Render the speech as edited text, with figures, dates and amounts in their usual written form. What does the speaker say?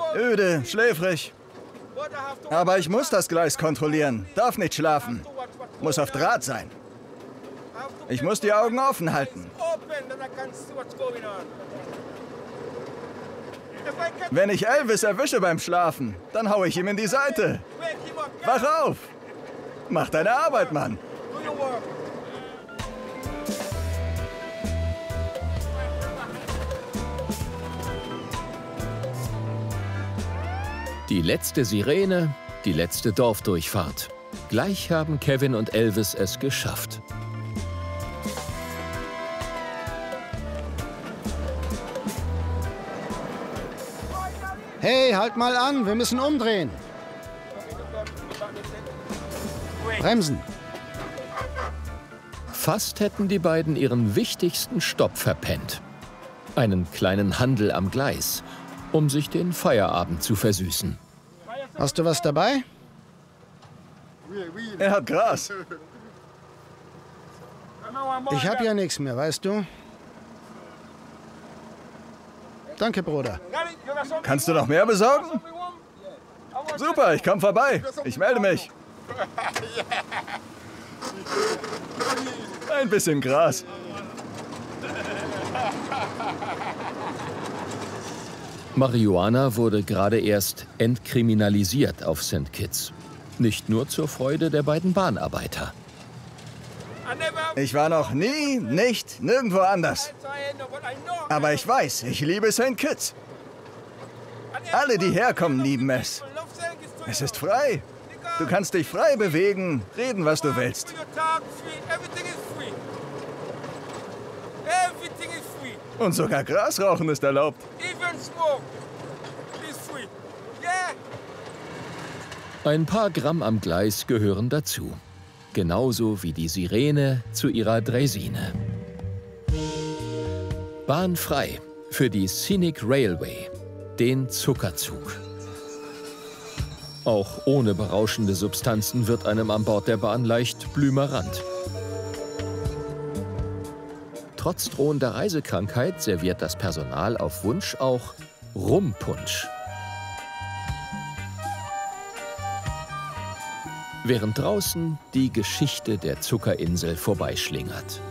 Öde, schläfrig. Aber ich muss das Gleis kontrollieren. Darf nicht schlafen. Muss auf Draht sein. Ich muss die Augen offen halten. Wenn ich Elvis erwische beim Schlafen, dann hau ich ihm in die Seite. Wach auf! Mach deine Arbeit, Mann! Die letzte Sirene, die letzte Dorfdurchfahrt. Gleich haben Kevin und Elvis es geschafft. Hey, halt mal an, wir müssen umdrehen. Bremsen. Fast hätten die beiden ihren wichtigsten Stopp verpennt. Einen kleinen Handel am Gleis, um sich den Feierabend zu versüßen. Hast du was dabei? Er hat Gras. Ich hab ja nichts mehr, weißt du? Danke, Bruder. Kannst du noch mehr besorgen? Super, ich komme vorbei. Ich melde mich. Ein bisschen Gras. Marihuana wurde gerade erst entkriminalisiert auf St. Kitts. Nicht nur zur Freude der beiden Bahnarbeiter. Ich war noch nie, nicht, nirgendwo anders. Aber ich weiß, ich liebe St. Kitts. Alle, die herkommen, lieben es. Es ist frei. Du kannst dich frei bewegen, reden, was du willst. Und sogar Grasrauchen ist erlaubt. Ein paar Gramm am Gleis gehören dazu. Genauso wie die Sirene zu ihrer Draisine. Bahnfrei für die Scenic Railway, den Zuckerzug. Auch ohne berauschende Substanzen wird einem an Bord der Bahn leicht blümerant. Trotz drohender Reisekrankheit serviert das Personal auf Wunsch auch Rumpunsch. Während draußen die Geschichte der Zuckerinsel vorbeischlingert.